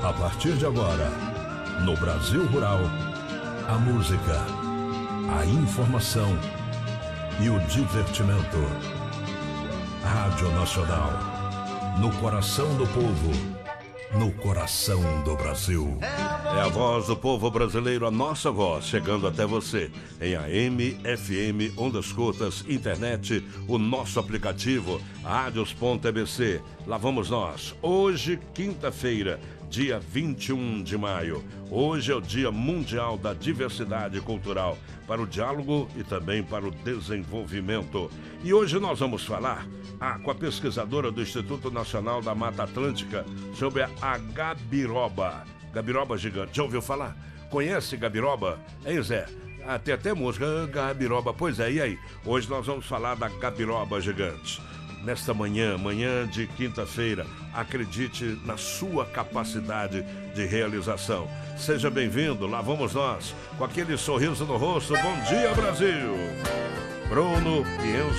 A partir de agora, no Brasil Rural, a música, a informação e o divertimento. Rádio Nacional, no coração do povo, no coração do Brasil. É a voz do povo brasileiro, a nossa voz, chegando até você em AM, FM, ondas curtas, internet, o nosso aplicativo, radios.ebc. Lá vamos nós. Hoje, quinta-feira, dia 21 de maio. Hoje é o Dia Mundial da Diversidade Cultural, para o diálogo e também para o desenvolvimento. E hoje nós vamos falar com a pesquisadora do Instituto Nacional da Mata Atlântica sobre a gabiroba. Gabiroba gigante. Já ouviu falar? Conhece gabiroba? Hein, Zé? Tem até música, gabiroba. Pois é, e aí? Hoje nós vamos falar da gabiroba gigante. Nesta manhã de quinta-feira, acredite na sua capacidade de realização. Seja bem-vindo, lá vamos nós, com aquele sorriso no rosto. Bom dia, Brasil! Bruno e Enzo